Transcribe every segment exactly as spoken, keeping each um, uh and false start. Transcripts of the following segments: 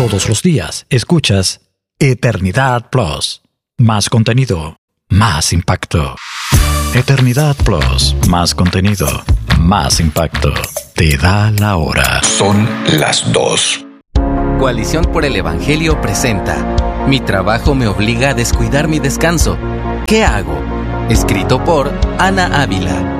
Todos los días escuchas Eternidad Plus. Más contenido, más impacto. Eternidad Plus, más contenido, más impacto. Te da la hora. Son las dos. Coalición por el Evangelio presenta Mi trabajo me obliga a descuidar mi descanso. ¿Qué hago? Escrito por Ana Ávila.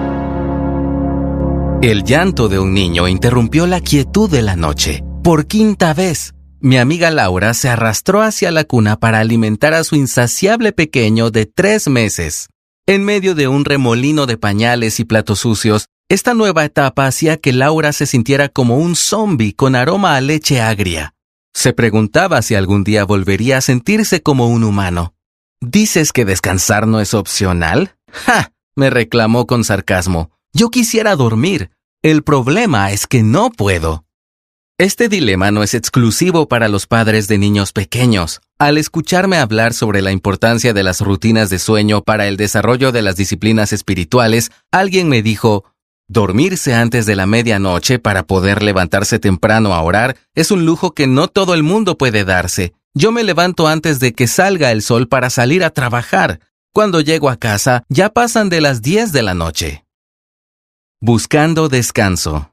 El llanto de un niño interrumpió la quietud de la noche. Por quinta vez, mi amiga Laura se arrastró hacia la cuna para alimentar a su insaciable pequeño de tres meses. En medio de un remolino de pañales y platos sucios, esta nueva etapa hacía que Laura se sintiera como un zombi con aroma a leche agria. Se preguntaba si algún día volvería a sentirse como un humano. ¿Dices que descansar no es opcional? ¡Ja! Me reclamó con sarcasmo. Yo quisiera dormir. El problema es que no puedo. Este dilema no es exclusivo para los padres de niños pequeños. Al escucharme hablar sobre la importancia de las rutinas de sueño para el desarrollo de las disciplinas espirituales, alguien me dijo, dormirse antes de la medianoche para poder levantarse temprano a orar es un lujo que no todo el mundo puede darse. Yo me levanto antes de que salga el sol para salir a trabajar. Cuando llego a casa, ya pasan de las diez de la noche. Buscando descanso.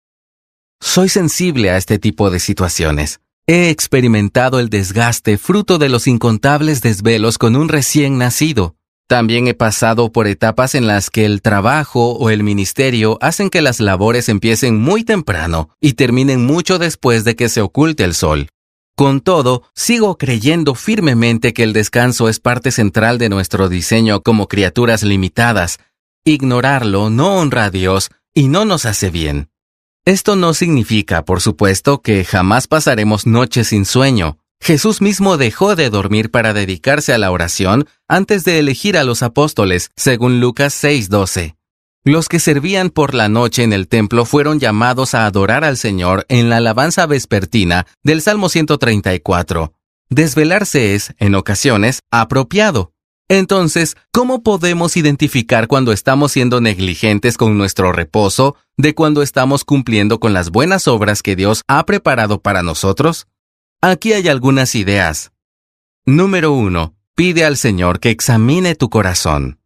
Soy sensible a este tipo de situaciones. He experimentado el desgaste fruto de los incontables desvelos con un recién nacido. También he pasado por etapas en las que el trabajo o el ministerio hacen que las labores empiecen muy temprano y terminen mucho después de que se oculte el sol. Con todo, sigo creyendo firmemente que el descanso es parte central de nuestro diseño como criaturas limitadas. Ignorarlo no honra a Dios y no nos hace bien. Esto no significa, por supuesto, que jamás pasaremos noches sin sueño. Jesús mismo dejó de dormir para dedicarse a la oración antes de elegir a los apóstoles, según Lucas seis doce. Los que servían por la noche en el templo fueron llamados a adorar al Señor en la alabanza vespertina del Salmo ciento treinta y cuatro. Desvelarse es, en ocasiones, apropiado. Entonces, ¿cómo podemos identificar cuando estamos siendo negligentes con nuestro reposo de cuando estamos cumpliendo con las buenas obras que Dios ha preparado para nosotros? Aquí hay algunas ideas. Número uno. Pide al Señor que examine tu corazón.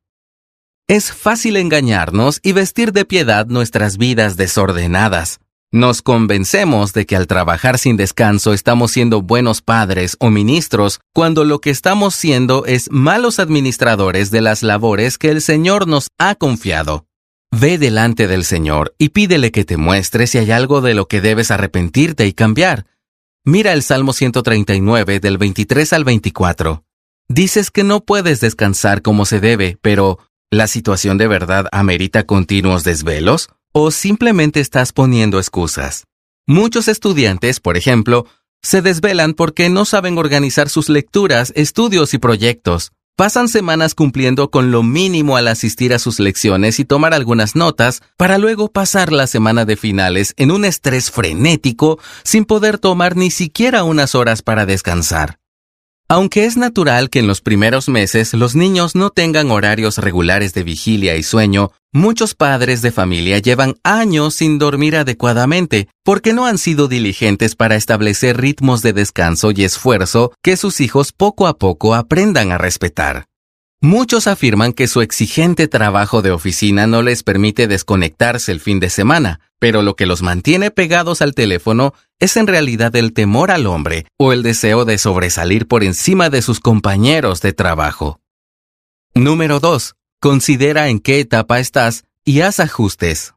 Es fácil engañarnos y vestir de piedad nuestras vidas desordenadas. Nos convencemos de que al trabajar sin descanso estamos siendo buenos padres o ministros, cuando lo que estamos siendo es malos administradores de las labores que el Señor nos ha confiado. Ve delante del Señor y pídele que te muestre si hay algo de lo que debes arrepentirte y cambiar. Mira el Salmo ciento treinta y nueve del veintitrés al veinticuatro. Dices que no puedes descansar como se debe, pero ¿la situación de verdad amerita continuos desvelos? ¿O simplemente estás poniendo excusas? Muchos estudiantes, por ejemplo, se desvelan porque no saben organizar sus lecturas, estudios y proyectos. Pasan semanas cumpliendo con lo mínimo al asistir a sus lecciones y tomar algunas notas, para luego pasar la semana de finales en un estrés frenético sin poder tomar ni siquiera unas horas para descansar. Aunque es natural que en los primeros meses los niños no tengan horarios regulares de vigilia y sueño, muchos padres de familia llevan años sin dormir adecuadamente porque no han sido diligentes para establecer ritmos de descanso y esfuerzo que sus hijos poco a poco aprendan a respetar. Muchos afirman que su exigente trabajo de oficina no les permite desconectarse el fin de semana, pero lo que los mantiene pegados al teléfono es en realidad el temor al hombre o el deseo de sobresalir por encima de sus compañeros de trabajo. Número dos. Considera en qué etapa estás y haz ajustes.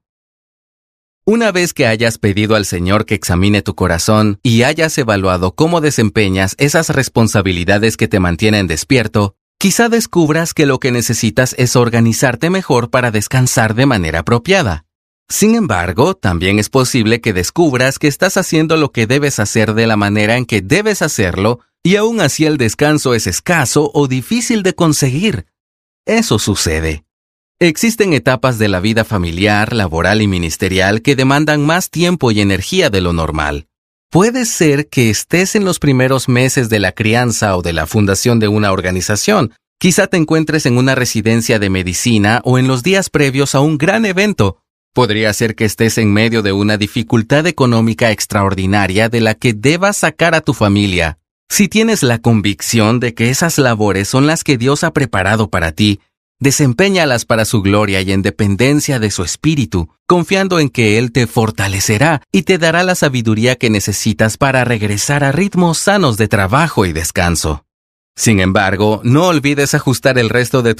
Una vez que hayas pedido al Señor que examine tu corazón y hayas evaluado cómo desempeñas esas responsabilidades que te mantienen despierto, quizá descubras que lo que necesitas es organizarte mejor para descansar de manera apropiada. Sin embargo, también es posible que descubras que estás haciendo lo que debes hacer de la manera en que debes hacerlo y aún así el descanso es escaso o difícil de conseguir. Eso sucede. Existen etapas de la vida familiar, laboral y ministerial que demandan más tiempo y energía de lo normal. Puede ser que estés en los primeros meses de la crianza o de la fundación de una organización. Quizá te encuentres en una residencia de medicina o en los días previos a un gran evento. Podría ser que estés en medio de una dificultad económica extraordinaria de la que debas sacar a tu familia. Si tienes la convicción de que esas labores son las que Dios ha preparado para ti, desempéñalas para su gloria y en dependencia de su espíritu, confiando en que Él te fortalecerá y te dará la sabiduría que necesitas para regresar a ritmos sanos de trabajo y descanso. Sin embargo, no olvides ajustar el resto de